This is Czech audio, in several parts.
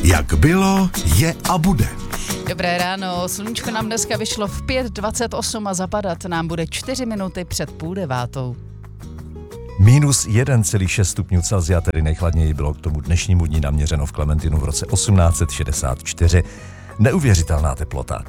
Jak bylo, je a bude. Dobré ráno, sluníčko nám dneska vyšlo v 5:28 a zapadat nám bude 4 minuty před 8:30. Minus 1,6 stupňů Celsia, tedy nejchladněji bylo k tomu dnešnímu dní naměřeno v Klementinu v roce 1864. Neuvěřitelná teplota,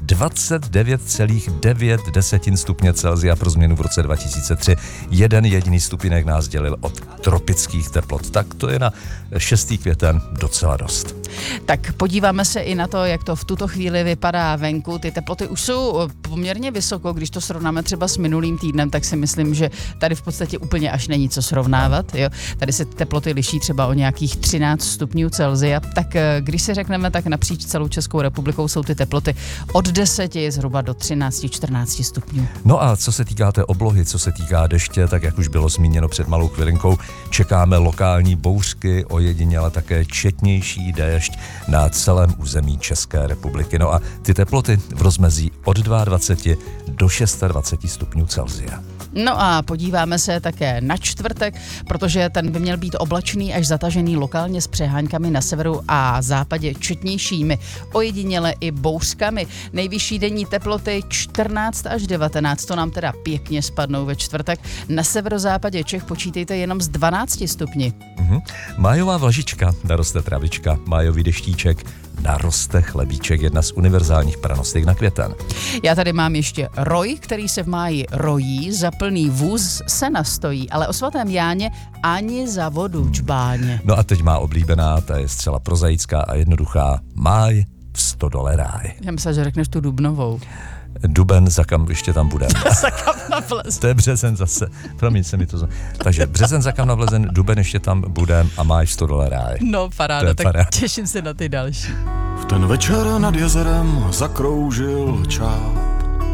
29,9 stupně Celsia pro změnu v roce 2003. Jeden jediný stupínek nás dělil od tropických teplot. Tak to je na 6. květen docela dost. Tak podíváme se i na to, jak to v tuto chvíli vypadá venku. Ty teploty už jsou poměrně vysoko, když to srovnáme třeba s minulým týdnem, tak si myslím, že tady v podstatě úplně až není co srovnávat. Jo? Tady se teploty liší třeba o nějakých 13 stupňů Celsia. Tak když si řekneme, tak napříč celou Českou republikou jsou ty teploty od 10 zhruba do 13-14 stupňů. No a co se týká té oblohy, co se týká deště, tak jak už bylo zmíněno před malou chvilinkou, čekáme lokální bouřky, ojediněle také četnější déšť na celém území České republiky. No a ty teploty v rozmezí od 22 do 26 stupňů Celsia. No a podíváme se také na čtvrtek, protože ten by měl být oblačný až zatažený lokálně s přeháňkami na severu a západě četnějšími, ojediněle i bouřkami. Nejvyšší denní teploty 14 až 19, to nám teda pěkně spadnou ve čtvrtek. Na severozápadě Čech počítejte jenom z 12 stupni. Májová vlažička, naroste travička, májový deštíček, naroste chlebíček, jedna z univerzálních pranostek na květen. Já tady mám ještě roj, který se v máji rojí, za plný vůz se nastojí, ale o svatém Jáně ani za vodu čbáně. No a teď má oblíbená, ta je zcela prozaická a jednoduchá, máj v stodole ráj. Já myslím, že řekneš tu dubnovou. Duben, za kam ještě tam bude. Za kam navlezen. To je březen zase. Promiň se mi to. Takže březen, za kam navlezen, duben ještě tam bude a máj v stodole ráj. No paráda, tak paráda. Těším se na ty další. V ten večer nad jezerem zakroužil čáp.